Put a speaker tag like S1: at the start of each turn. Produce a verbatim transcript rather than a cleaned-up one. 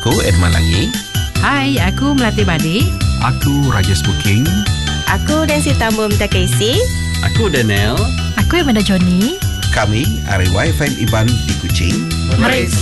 S1: Aku Edman Langi.
S2: Hai, aku Melati Badi.
S3: Aku Rajesh Booking.
S4: Aku Nancy Tambum Takaisi.
S5: Aku Daniel.
S6: Aku Amanda Johnny.
S1: Kami Ari Wi-Fi Iban di Kuching.
S2: Mari